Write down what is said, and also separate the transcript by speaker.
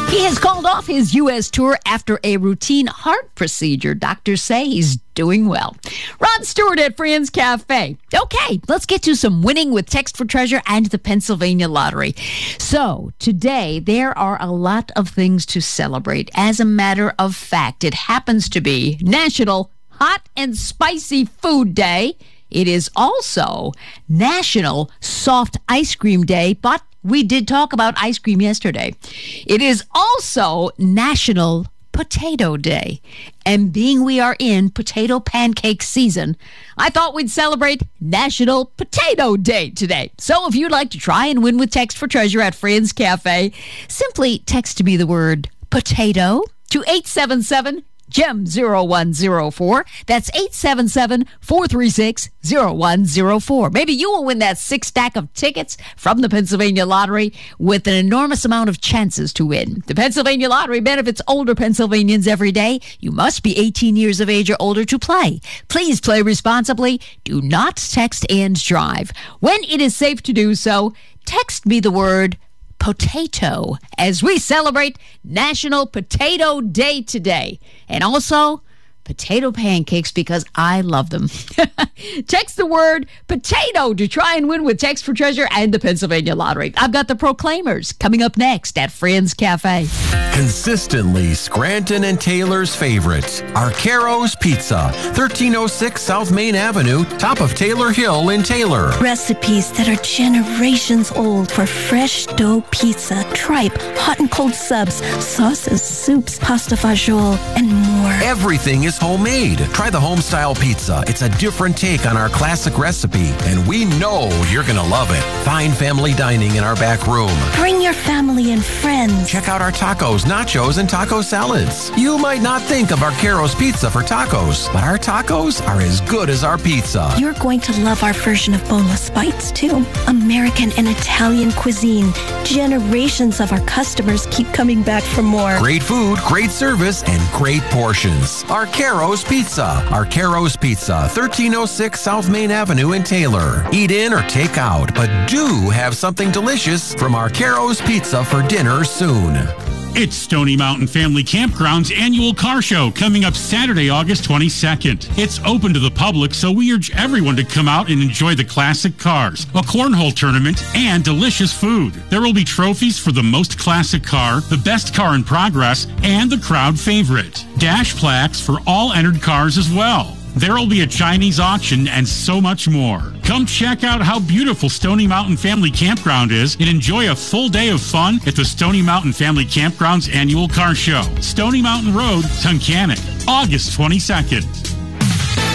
Speaker 1: He has called off his U.S. tour after a routine heart procedure. Doctors say he's doing well. Rod Stewart at Friends Cafe. Okay, let's get to some winning with Text for Treasure and the Pennsylvania Lottery. So, today, there are a lot of things to celebrate. As a matter of fact, it happens to be National Hot and Spicy Food Day. It is also National Soft Ice Cream Day, but we did talk about ice cream yesterday. It is also National Potato Day. And being we are in potato pancake season, I thought we'd celebrate National Potato Day today. So if you'd like to try and win with Text for Treasure at Friends Cafe, simply text me the word potato to 877 GEM 0104. That's 877-436-0104. Maybe you will win that 6-stack of tickets from the Pennsylvania Lottery with an enormous amount of chances to win. The Pennsylvania Lottery benefits older Pennsylvanians every day. You must be 18 years of age or older to play. Please play responsibly. Do not text and drive. When it is safe to do so, text me the word potato as we celebrate National Potato Day today. And also potato pancakes because I love them. Text the word potato to try and win with Text for Treasure and the Pennsylvania Lottery. I've got the Proclaimers coming up next at Friends Cafe.
Speaker 2: Consistently Scranton and Taylor's favorite, Arcaro's Pizza, 1306 South Main Avenue, top of Taylor Hill in Taylor.
Speaker 3: Recipes that are generations old for fresh dough pizza, tripe, hot and cold subs, sauces, soups, pasta fagioli, and more.
Speaker 2: Everything is homemade. Try the home-style pizza. It's a different take on our classic recipe, and we know you're going to love it. Fine family dining in our back room.
Speaker 3: Bring your family and friends.
Speaker 2: Check out our tacos, nachos, and taco salads. You might not think of Arcaro's Pizza for tacos, but our tacos are as good as our pizza.
Speaker 3: You're going to love our version of boneless bites, too. American and Italian cuisine. Generations of our customers keep coming back for more.
Speaker 2: Great food, great service, and great portions. Arcaro's Pizza. Arcaro's Pizza, 1306 South Main Avenue in Taylor. Eat in or take out, but do have something delicious from Arcaro's Pizza for dinner soon.
Speaker 4: It's Stony Mountain Family Campground's annual car show coming up Saturday, August 22nd. It's open to the public, so we urge everyone to come out and enjoy the classic cars, a cornhole tournament, and delicious food. There will be trophies for the most classic car, the best car in progress, and the crowd favorite. Dash plaques for all entered cars as well. There will be a Chinese auction and so much more. Come check out how beautiful Stony Mountain Family Campground is and enjoy a full day of fun at the Stony Mountain Family Campground's annual car show. Stony Mountain Road, Tunkhannock, August 22nd.